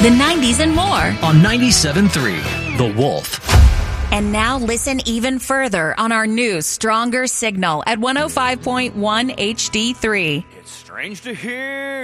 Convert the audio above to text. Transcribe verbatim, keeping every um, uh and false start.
the nineties, and more. On ninety-seven point three, The Wolf. And now listen even further on our new, stronger signal at one oh five point one H D three. It's strange to hear